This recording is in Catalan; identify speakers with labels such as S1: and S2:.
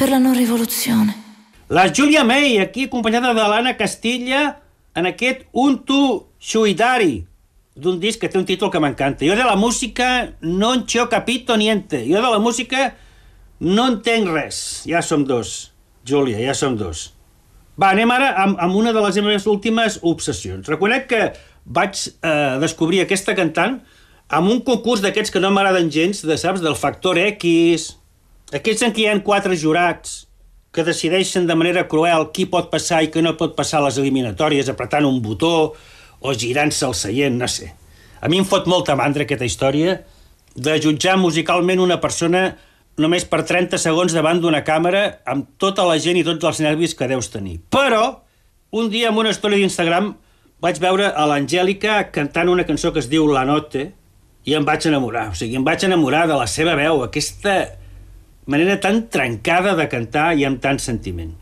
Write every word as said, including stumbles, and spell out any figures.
S1: per la non rivoluzione.
S2: La Giulia May, aquí acompanyada de l'Anna Castilla, en aquest Untu Shuidari, d'un disc que té un títol que m'encanta. Jo de la música no en ho capito niente. Jo de la música no entenc res. Ja som dos, Júlia, ja som dos. Va, anem ara amb, amb una de les meves últimes obsessions. Reconec que vaig eh, descobrir aquesta cantant amb un concurs d'aquests que no m'agraden gens, de, saps, del Factor X, aquests en què hi ha quatre jurats que decideixen de manera cruel qui pot passar i qui no pot passar a les eliminatòries apretant un botó o girant-se al seient, no sé. A mi em fot molta mandra aquesta història de jutjar musicalment una persona només per trenta segons davant d'una càmera amb tota la gent i tots els nervis que deus tenir. Però, un dia en una història d'Instagram vaig veure a l'Angèlica cantant una cançó que es diu La Notte i em vaig enamorar. O sigui, em vaig enamorar de la seva veu, aquesta manera tan trencada de cantar i amb tant sentiment.